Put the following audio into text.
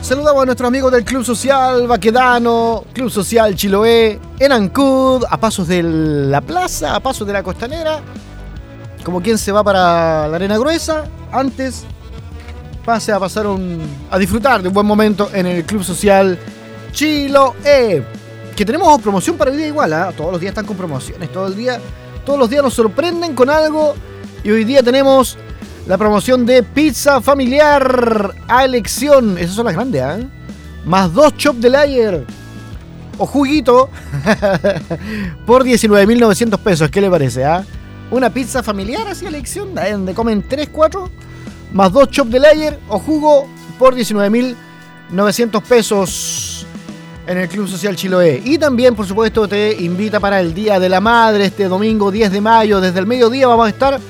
Saludamos a nuestros amigos del Club Social Baquedano, Club Social Chiloé, en Ancud, a pasos de la plaza, a pasos de la costanera. Como quien se va para la Arena Gruesa, antes pase a pasar a disfrutar de un buen momento en el Club Social Chiloé. Que tenemos promoción para hoy día igual, ¿eh? Todos los días están con promociones, todos los días nos sorprenden con algo. Y hoy día tenemos la promoción de pizza familiar a elección. Esas son las grandes, ¿eh? Más 2 chop de layer o juguito por 19.900 pesos. ¿Qué le parece, Una pizza familiar así a elección, donde comen 3, 4, más 2 chop de layer o jugo por 19.900 pesos en el Club Social Chiloé. Y también, por supuesto, te invita para el Día de la Madre, este domingo 10 de mayo, desde el mediodía vamos a estar